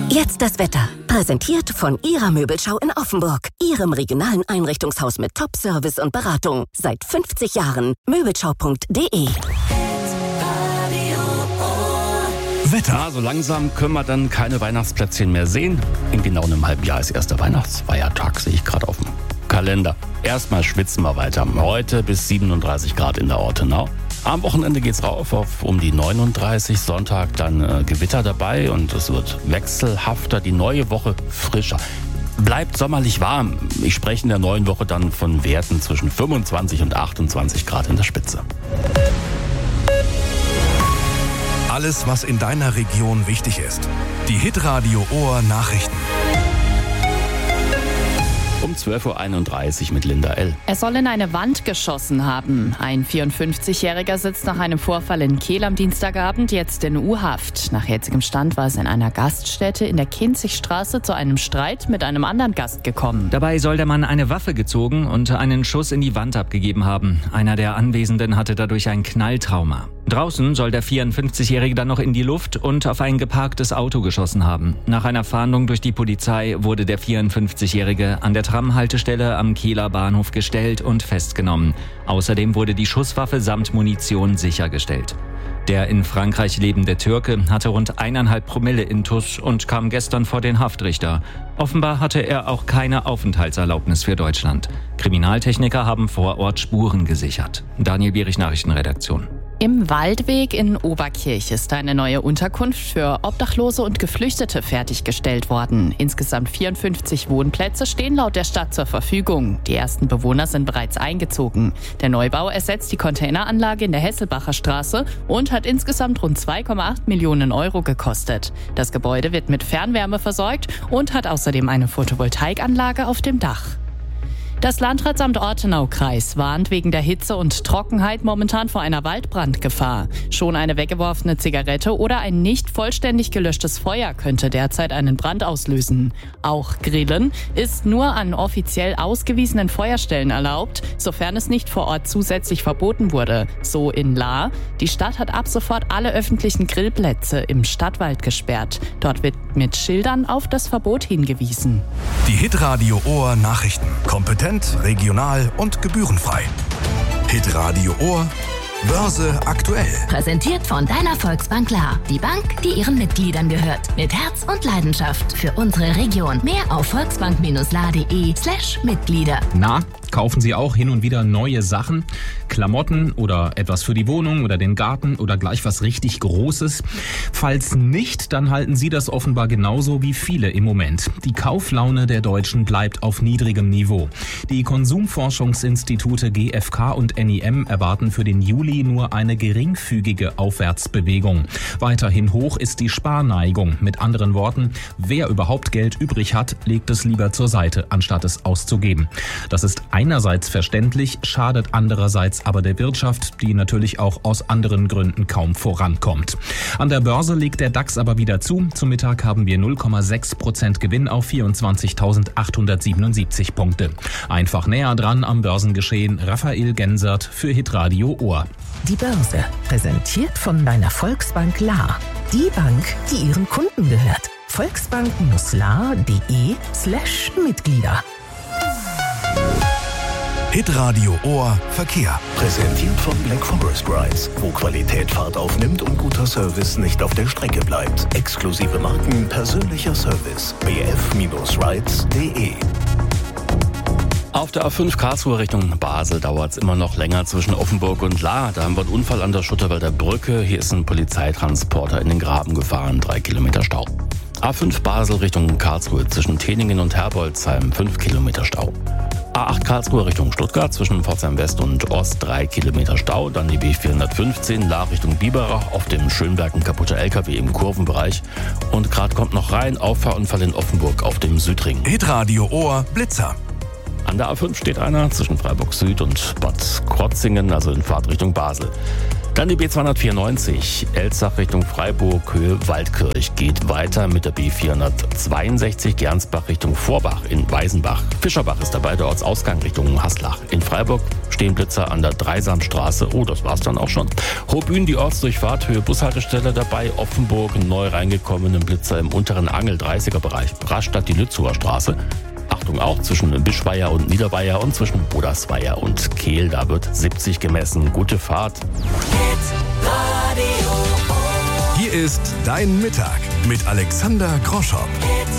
Jetzt das Wetter. Präsentiert von Ihrer Möbelschau in Offenburg. Ihrem regionalen Einrichtungshaus mit Top-Service und Beratung. Seit 50 Jahren. Möbelschau.de. Wetter. So langsam können wir dann keine Weihnachtsplätzchen mehr sehen. In genau einem halben Jahr ist erster Weihnachtsfeiertag, sehe ich gerade auf dem Kalender. Erstmal schwitzen wir weiter. Heute bis 37 Grad in der Ortenau. Am Wochenende geht's rauf auf um die 39, Sonntag dann Gewitter dabei und es wird wechselhafter, die neue Woche frischer. Bleibt sommerlich warm. Ich spreche in der neuen Woche dann von Werten zwischen 25 und 28 Grad in der Spitze. Alles, was in deiner Region wichtig ist. Die Hitradio Ohr Nachrichten. Um 12.31 Uhr mit Linda L. Er soll in eine Wand geschossen haben. Ein 54-Jähriger sitzt nach einem Vorfall in Kehl am Dienstagabend jetzt in U-Haft. Nach jetzigem Stand war es in einer Gaststätte in der Kinzigstraße zu einem Streit mit einem anderen Gast gekommen. Dabei soll der Mann eine Waffe gezogen und einen Schuss in die Wand abgegeben haben. Einer der Anwesenden hatte dadurch ein Knalltrauma. Draußen soll der 54-Jährige dann noch in die Luft und auf ein geparktes Auto geschossen haben. Nach einer Fahndung durch die Polizei wurde der 54-Jährige an der Tramhaltestelle am Kehler Bahnhof gestellt und festgenommen. Außerdem wurde die Schusswaffe samt Munition sichergestellt. Der in Frankreich lebende Türke hatte rund 1,5 Promille Intus und kam gestern vor den Haftrichter. Offenbar hatte er auch keine Aufenthaltserlaubnis für Deutschland. Kriminaltechniker haben vor Ort Spuren gesichert. Daniel Bierich, Nachrichtenredaktion. Im Waldweg in Oberkirch ist eine neue Unterkunft für Obdachlose und Geflüchtete fertiggestellt worden. Insgesamt 54 Wohnplätze stehen laut der Stadt zur Verfügung. Die ersten Bewohner sind bereits eingezogen. Der Neubau ersetzt die Containeranlage in der Hesselbacher Straße und hat insgesamt rund 2,8 Millionen Euro gekostet. Das Gebäude wird mit Fernwärme versorgt und hat außerdem eine Photovoltaikanlage auf dem Dach. Das Landratsamt Ortenau-Kreis warnt wegen der Hitze und Trockenheit momentan vor einer Waldbrandgefahr. Schon eine weggeworfene Zigarette oder ein nicht vollständig gelöschtes Feuer könnte derzeit einen Brand auslösen. Auch Grillen ist nur an offiziell ausgewiesenen Feuerstellen erlaubt, sofern es nicht vor Ort zusätzlich verboten wurde. So in Lahr. Die Stadt hat ab sofort alle öffentlichen Grillplätze im Stadtwald gesperrt. Dort wird mit Schildern auf das Verbot hingewiesen. Die Hitradio Ohr Nachrichten. Kompetent, regional und gebührenfrei. Hitradio Ohr. Börse aktuell. Präsentiert von deiner Volksbank Lahr. Die Bank, die ihren Mitgliedern gehört. Mit Herz und Leidenschaft für unsere Region. Mehr auf volksbank-lahr.de/Mitglieder. Na, kaufen Sie auch hin und wieder neue Sachen? Klamotten oder etwas für die Wohnung oder den Garten oder gleich was richtig Großes? Falls nicht, dann halten Sie das offenbar genauso wie viele im Moment. Die Kauflaune der Deutschen bleibt auf niedrigem Niveau. Die Konsumforschungsinstitute GfK und NIM erwarten für den Juli nur eine geringfügige Aufwärtsbewegung. Weiterhin hoch ist die Sparneigung. Mit anderen Worten, wer überhaupt Geld übrig hat, legt es lieber zur Seite, anstatt es auszugeben. Das ist einerseits verständlich, schadet andererseits aber der Wirtschaft, die natürlich auch aus anderen Gründen kaum vorankommt. An der Börse legt der DAX aber wieder zu. Zum Mittag haben wir 0,6% Gewinn auf 24.877 Punkte. Einfach näher dran am Börsengeschehen. Raphael Gensert für Hitradio Ohr. Die Börse, präsentiert von deiner Volksbank Lahr. Die Bank, die ihren Kunden gehört. Volksbank-lahr.de/Mitglieder. Hitradio Ohr Verkehr. Präsentiert von Black Forest Rides, wo Qualität Fahrt aufnimmt und guter Service nicht auf der Strecke bleibt. Exklusive Marken, persönlicher Service. bf-rides.de. Auf der A5 Karlsruhe Richtung Basel dauert es immer noch länger zwischen Offenburg und Lahr. Da haben wir einen Unfall an der Schutterwälder Brücke. Hier ist ein Polizeitransporter in den Graben gefahren, 3 Kilometer Stau. A5 Basel Richtung Karlsruhe zwischen Teningen und Herbolzheim, 5 Kilometer Stau. A8 Karlsruhe Richtung Stuttgart zwischen Pforzheim West und Ost, 3 Kilometer Stau. Dann die B415 Lahr Richtung Biberach, auf dem Schönberg ein kaputter LKW im Kurvenbereich. Und gerade kommt noch rein, Auffahrunfall in Offenburg auf dem Südring. Hitradio Ohr Blitzer. An der A5 steht einer zwischen Freiburg Süd und Bad Krotzingen, also in Fahrtrichtung Basel. Dann die B294, Elzach Richtung Freiburg, Höhe Waldkirch geht weiter mit der B462, Gernsbach Richtung Vorbach in Weisenbach. Fischerbach ist dabei, der Ortsausgang Richtung Haslach. In Freiburg stehen Blitzer an der Dreisamstraße. Oh, das war's dann auch schon. Hohbühn, die Ortsdurchfahrt, Höhe Bushaltestelle dabei. Offenburg, neu reingekommenen Blitzer im unteren Angel-30er-Bereich. Rastatt die Lützower Straße. Achtung auch zwischen Bischweier und Niederweier und zwischen Bodersweier und Kehl. Da wird 70 gemessen. Gute Fahrt. Hier ist Dein Mittag mit Alexander Groschow.